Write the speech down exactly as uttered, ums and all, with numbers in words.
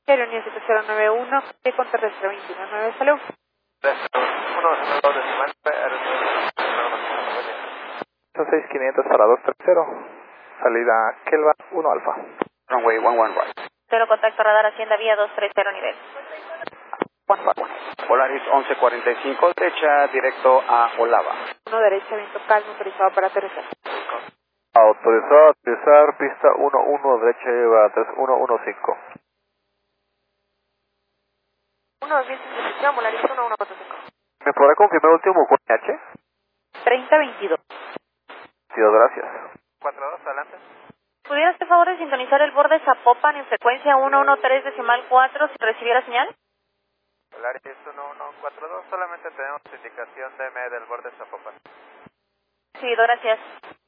Aerolínea siete cero nueve uno, con terrestre veintiuno nueve, salud. seis quinientos para dos tres cero, salida Kelva uno Alfa. Runway uno uno right. Cero contacto radar Hacienda vía dos tres cero nivel. Polaris once cuarenta y cinco, derecha directo a Olava. Uno derecha, viento calmo, autorizado para aterrizar. Autorizado a aterrizar, pista uno uno, derecha lleva tres uno uno cinco. uno dos diez, Polaris uno uno cuatro cinco. ¿Me podrá confirmar el último con H? treinta veintidós. Dios, gracias. cuatro dos, adelante. ¿Pudiera hacer favor de sintonizar el borde Zapopan en frecuencia uno uno tres decimal cuatro si recibiera señal? Polaris uno uno cuatro dos, solamente tenemos indicación de M del borde Zapopan. Sí, gracias.